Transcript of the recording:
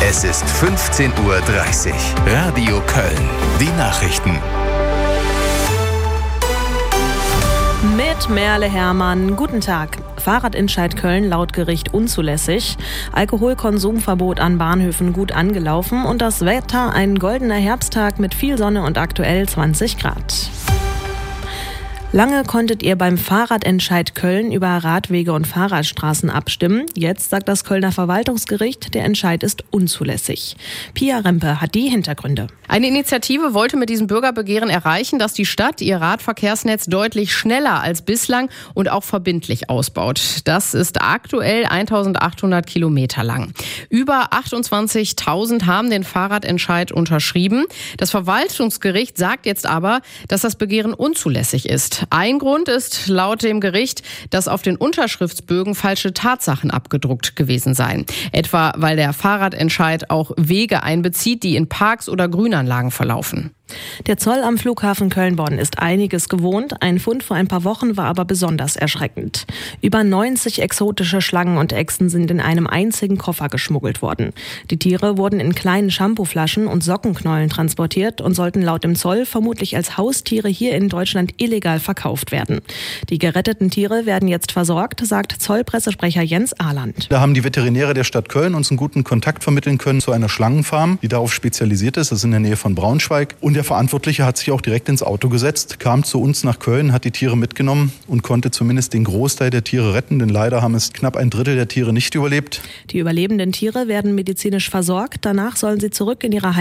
Es ist 15:30 Uhr. Radio Köln. Die Nachrichten. Mit Merle Herrmann. Guten Tag. Fahrradentscheid Köln laut Gericht unzulässig. Alkoholkonsumverbot an Bahnhöfen gut angelaufen und das Wetter ein goldener Herbsttag mit viel Sonne und aktuell 20 Grad. Lange konntet ihr beim Fahrradentscheid Köln über Radwege und Fahrradstraßen abstimmen. Jetzt sagt das Kölner Verwaltungsgericht, der Entscheid ist unzulässig. Pia Rempe hat die Hintergründe. Eine Initiative wollte mit diesem Bürgerbegehren erreichen, dass die Stadt ihr Radverkehrsnetz deutlich schneller als bislang und auch verbindlich ausbaut. Das ist aktuell 1800 Kilometer lang. Über 28.000 haben den Fahrradentscheid unterschrieben. Das Verwaltungsgericht sagt jetzt aber, dass das Begehren unzulässig ist. Ein Grund ist laut dem Gericht, dass auf den Unterschriftsbögen falsche Tatsachen abgedruckt gewesen seien. Etwa, weil der Fahrradentscheid auch Wege einbezieht, die in Parks oder Grünanlagen verlaufen. Der Zoll am Flughafen Köln-Bonn ist einiges gewohnt. Ein Fund vor ein paar Wochen war aber besonders erschreckend. Über 90 exotische Schlangen und Echsen sind in einem einzigen Koffer geschmuggelt worden. Die Tiere wurden in kleinen Shampooflaschen und Sockenknollen transportiert und sollten laut dem Zoll vermutlich als Haustiere hier in Deutschland illegal verkauft werden. Die geretteten Tiere werden jetzt versorgt, sagt Zollpressesprecher Jens Ahland. Da haben die Veterinäre der Stadt Köln uns einen guten Kontakt vermitteln können zu einer Schlangenfarm, die darauf spezialisiert ist. Das ist in der Nähe von Braunschweig. Und der Verantwortliche hat sich auch direkt ins Auto gesetzt, kam zu uns nach Köln, hat die Tiere mitgenommen und konnte zumindest den Großteil der Tiere retten, denn leider haben es knapp 1/3 der Tiere nicht überlebt. Die überlebenden Tiere werden medizinisch versorgt, danach sollen sie zurück in ihre